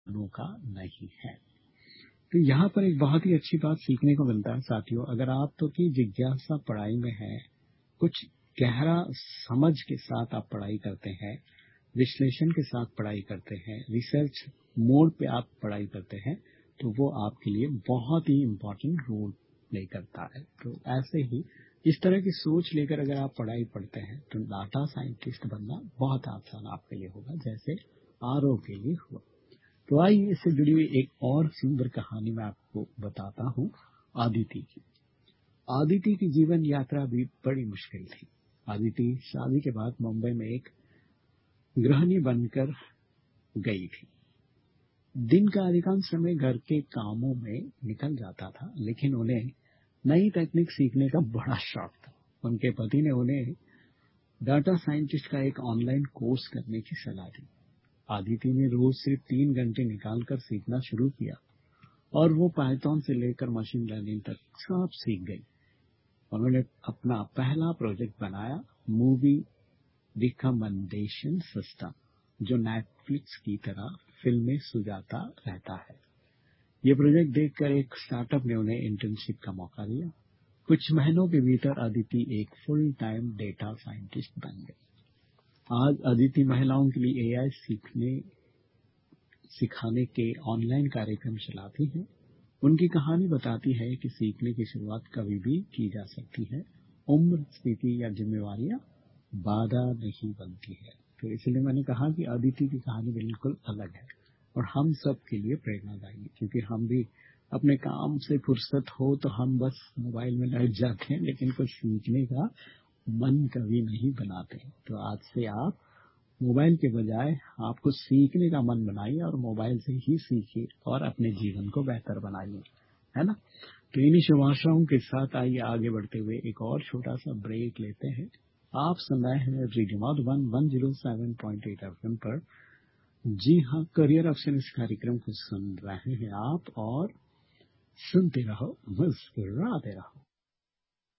का नहीं है। तो यहाँ पर एक बहुत ही अच्छी बात सीखने को मिलता है साथियों, अगर आप तो की जिज्ञासा पढ़ाई में है, कुछ गहरा समझ के साथ आप पढ़ाई करते हैं, विश्लेषण के साथ पढ़ाई करते हैं, रिसर्च मोड पे आप पढ़ाई करते हैं, तो वो आपके लिए बहुत ही इम्पोर्टेंट रोल प्ले करता है। तो ऐसे ही इस तरह की सोच लेकर अगर आप पढ़ाई पढ़ते हैं तो डाटा साइंटिस्ट बनना बहुत आसान आपके लिए होगा, जैसे आरओ के लिए हुआ। तो आइए इससे जुड़ी हुई एक और सुंदर कहानी मैं आपको बताता हूँ, आदिति की। आदिति की जीवन यात्रा भी बड़ी मुश्किल थी। आदिति शादी के बाद मुंबई में एक गृहिणी बनकर गई थी। दिन का अधिकांश समय घर के कामों में निकल जाता था, लेकिन उन्हें नई तकनीक सीखने का बड़ा शौक था। उनके पति ने उन्हें डाटा साइंटिस्ट का एक ऑनलाइन कोर्स करने की सलाह दी। आदिति ने रोज सिर्फ 3 घंटे निकालकर सीखना शुरू किया और वो पाइथन से लेकर मशीन लर्निंग तक सब सीख गई। उन्होंने अपना पहला प्रोजेक्ट बनाया, मूवी रिकमेंडेशन सिस्टम, जो नेटफ्लिक्स की तरह फिल्में सुझाता रहता है। ये प्रोजेक्ट देखकर एक स्टार्टअप ने उन्हें इंटर्नशिप का मौका दिया। कुछ महीनों के भीतर अदिति एक फुल टाइम डेटा साइंटिस्ट बन गई। आज अदिति महिलाओं के लिए एआई सिखाने के ऑनलाइन कार्यक्रम चलाती है। उनकी कहानी बताती है कि सीखने की शुरुआत कभी भी की जा सकती है, उम्र, स्थिति या जिम्मेवारियां बाधा नहीं बनती है। तो इसलिए मैंने कहा कि अदिति की कहानी बिल्कुल अलग है और हम सब के लिए प्रेरणादायी है, क्योंकि हम भी अपने काम से फुर्सत हो तो हम बस मोबाइल में लग जाते हैं, लेकिन कुछ सीखने का मन कभी नहीं बनाते। तो आज से आप मोबाइल के बजाय आपको सीखने का मन बनाइए और मोबाइल से ही सीखिए और अपने जीवन को बेहतर बनाइए, है ना। तो इन्हीं शुभ आशाओं के साथ आइए आगे बढ़ते हुए एक और छोटा सा ब्रेक लेते हैं। आप सुन रहे हैं रेडियो मधुबन 107.8 एफएम पर। जी हाँ, करियर ऑप्शन इस कार्यक्रम को सुन रहे हैं आप, और सुनते रहो, मुस्कुराते रहो।